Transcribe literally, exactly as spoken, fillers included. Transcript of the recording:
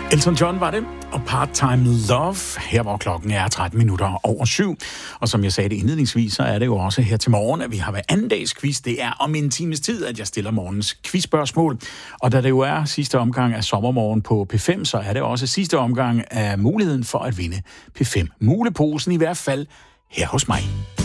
Elton John var det, og Part-Time Love, her hvor klokken er tretten minutter over syv. Og som jeg sagde det indledningsvis, så er det jo også her til morgen, at vi har hver anden dags quiz. Det er om en times tid, at jeg stiller morgens quizspørgsmål. Og da det jo er sidste omgang af sommermorgen på P fem, så er det også sidste omgang af muligheden for at vinde P fem. Muleposen i hvert fald her hos mig.